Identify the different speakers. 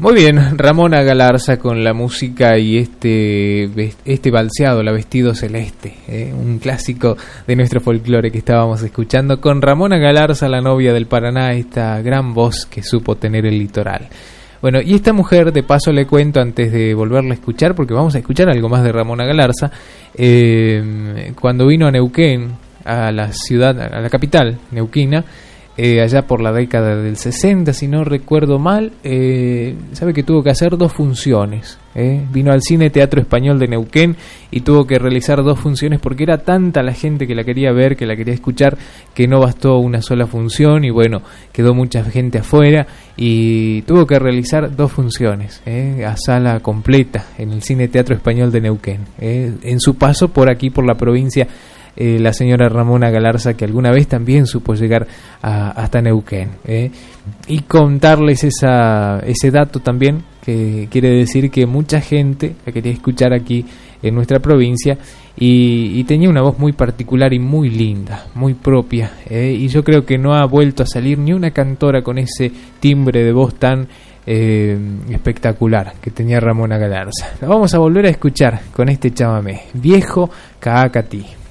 Speaker 1: Muy bien, Ramona Galarza con la música y este balseado, La Vestido Celeste, un clásico de nuestro folclore que estábamos escuchando con Ramona Galarza, la novia del Paraná, esta gran voz que supo tener el litoral. Bueno, y esta mujer, de paso le cuento antes de volverla a escuchar, porque vamos a escuchar algo más de Ramona Galarza, cuando vino a Neuquén, a la ciudad, a la capital neuquina, allá por la década del 60, si no recuerdo mal, sabe que tuvo que hacer 2 funciones. Vino al Cine Teatro Español de Neuquén y tuvo que realizar 2 funciones porque era tanta la gente que la quería ver, que la quería escuchar, que no bastó una sola función y bueno, quedó mucha gente afuera y tuvo que realizar 2 funciones a sala completa en el Cine Teatro Español de Neuquén, en su paso por aquí, por la provincia. La señora Ramona Galarza, que alguna vez también supo llegar hasta Neuquén, y contarles ese dato también, que quiere decir que mucha gente la quería escuchar aquí en nuestra provincia y tenía una voz muy particular y muy linda, muy propia, y yo creo que no ha vuelto a salir ni una cantora con ese timbre de voz tan espectacular que tenía Ramona Galarza. La vamos a volver a escuchar con este chamamé, Viejo Caacatí.